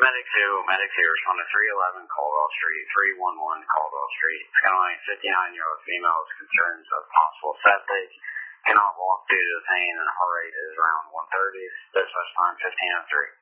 Medics here on the 311 Caldwell Street, 311 Caldwell Street. Skyline 59-year-old female is concerned of possible septic. Cannot walk due to the pain and the heart rate is around 130. Dispatch time 1503.